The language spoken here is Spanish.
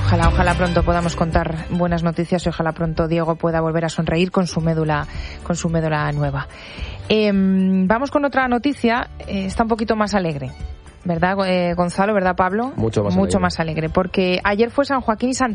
Ojalá pronto podamos contar buenas noticias y ojalá pronto Diego pueda volver a sonreír con su médula nueva. Vamos con otra noticia, está un poquito más alegre, ¿verdad, Gonzalo? ¿Verdad, Pablo? Mucho más alegre, porque ayer fue San Joaquín y Santa